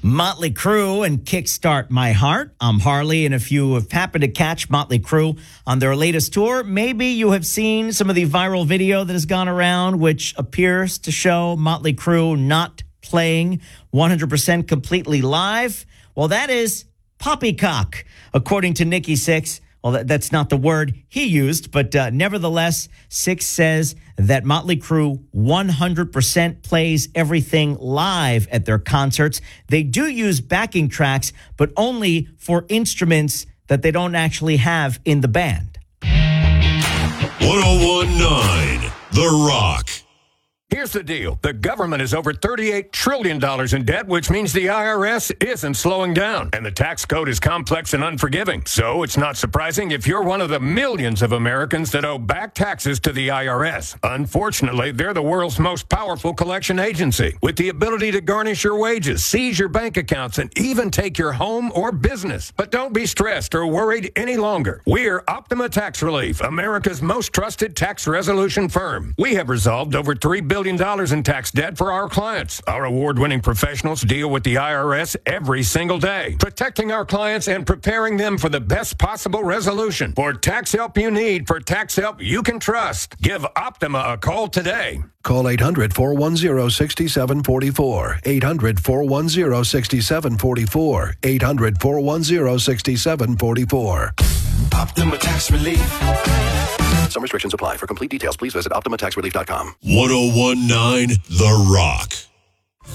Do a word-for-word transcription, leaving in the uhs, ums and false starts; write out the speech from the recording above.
Motley Crue and Kickstart My Heart. I'm Harley, and if you have happened to catch Motley Crue on their latest tour, maybe you have seen some of the viral video that has gone around, which appears to show Motley Crue not playing one hundred percent completely live. Well, that is poppycock, according to Nikki Sixx. Well, that, that's not the word he used, but uh, nevertheless, Sixx says that Motley Crue one hundred percent plays everything live at their concerts. They do use backing tracks, but only for instruments that they don't actually have in the band. ten nineteen The Rock. Here's the deal. The government is over thirty-eight trillion dollars in debt, which means the I R S isn't slowing down. And the tax code is complex and unforgiving. So it's not surprising if you're one of the millions of Americans that owe back taxes to the I R S. Unfortunately, they're the world's most powerful collection agency, with the ability to garnish your wages, seize your bank accounts, and even take your home or business. But don't be stressed or worried any longer. We're Optima Tax Relief, America's most trusted tax resolution firm. We have resolved over three billion dollars in tax debt for our clients. Our award-winning professionals deal with the I R S every single day, protecting our clients and preparing them for the best possible resolution. For tax help you need, for tax help you can trust, give Optima a call today. Call eight hundred, four one zero, six seven four four. eight hundred, four one zero, six seven four four. eight hundred, four one zero, six seven four four. Optima Tax Relief. Some restrictions apply. For complete details, please visit optima tax relief dot com. ten nineteen The Rock.